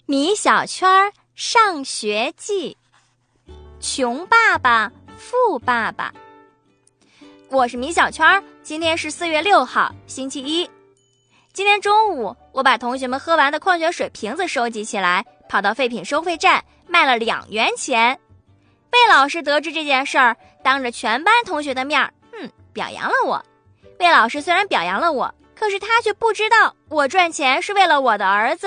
米小圈上学记，穷爸爸，富爸爸。我是米小圈，今天是4月6号，星期一。今天中午，我把同学们喝完的矿泉水瓶子收集起来，跑到废品收费站卖了2元钱。魏老师得知这件事儿，当着全班同学的面表扬了我。魏老师虽然表扬了我，可是他却不知道我赚钱是为了我的儿子。